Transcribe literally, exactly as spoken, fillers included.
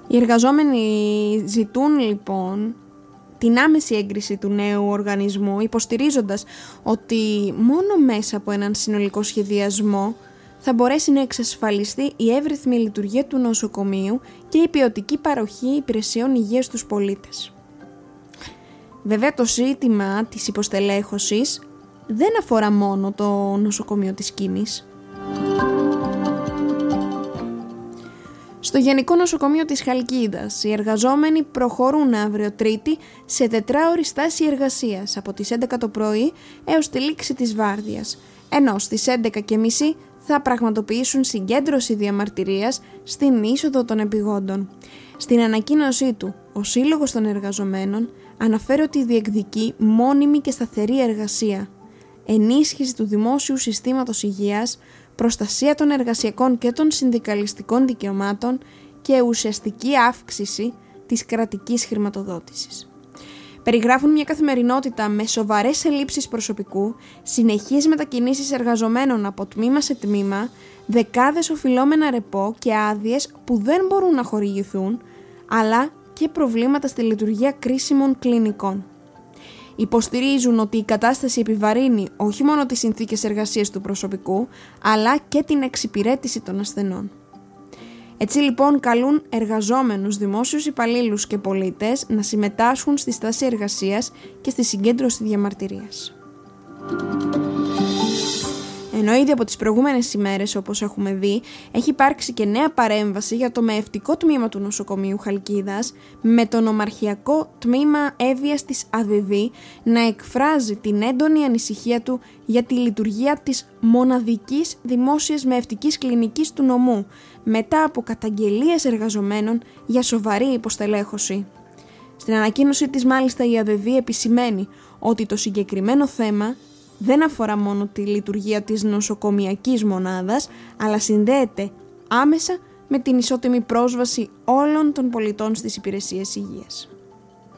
Οι εργαζόμενοι ζητούν λοιπόν την άμεση έγκριση του νέου οργανισμού, υποστηρίζοντας ότι μόνο μέσα από έναν συνολικό σχεδιασμό θα μπορέσει να εξασφαλιστεί η εύρυθμη λειτουργία του νοσοκομείου και η ποιοτική παροχή υπηρεσιών υγείας στους πολίτες. Βέβαια, το ζήτημα της υποστελέχωσης δεν αφορά μόνο το νοσοκομείο της Κίνης. Στο Γενικό Νοσοκομείο της Χαλκίδας, οι εργαζόμενοι προχωρούν αύριο Τρίτη σε τετράωρη στάση εργασίας από τις έντεκα το πρωί έως τη λήξη της βάρδιας, ενώ στις έντεκα και μισή θα πραγματοποιήσουν συγκέντρωση διαμαρτυρίας στην είσοδο των επιγόντων. Στην ανακοίνωσή του, ο Σύλλογος των Εργαζομένων αναφέρει ότι διεκδικεί μόνιμη και σταθερή εργασία, ενίσχυση του δημόσιου συστήματος υγείας, προστασία των εργασιακών και των συνδικαλιστικών δικαιωμάτων και ουσιαστική αύξηση της κρατικής χρηματοδότησης. Περιγράφουν μια καθημερινότητα με σοβαρές ελλείψεις προσωπικού, συνεχείς μετακινήσεις εργαζομένων από τμήμα σε τμήμα, δεκάδες οφειλόμενα ρεπό και άδειες που δεν μπορούν να χορηγηθούν, αλλά και προβλήματα στη λειτουργία κρίσιμων κλινικών. Υποστηρίζουν ότι η κατάσταση επιβαρύνει όχι μόνο τις συνθήκες εργασίας του προσωπικού, αλλά και την εξυπηρέτηση των ασθενών. Έτσι λοιπόν καλούν εργαζόμενους, δημόσιους υπαλλήλους και πολίτες να συμμετάσχουν στη στάση εργασίας και στη συγκέντρωση διαμαρτυρίας. Ενώ ήδη από τις προηγούμενες ημέρες, όπως έχουμε δει, έχει υπάρξει και νέα παρέμβαση για το μεευτικό τμήμα του νοσοκομείου Χαλκίδας, με το νομαρχιακό τμήμα Εύβοιας της ΑΔΔ να εκφράζει την έντονη ανησυχία του για τη λειτουργία της μοναδικής δημόσιας μεευτικής κλινικής του νομού, μετά από καταγγελίες εργαζομένων για σοβαρή υποστελέχωση. Στην ανακοίνωσή της μάλιστα η ΑΔΔ επισημαίνει ότι το συγκεκριμένο θέμα δεν αφορά μόνο τη λειτουργία της νοσοκομιακής μονάδας, αλλά συνδέεται άμεσα με την ισότιμη πρόσβαση όλων των πολιτών στις υπηρεσίες υγείας.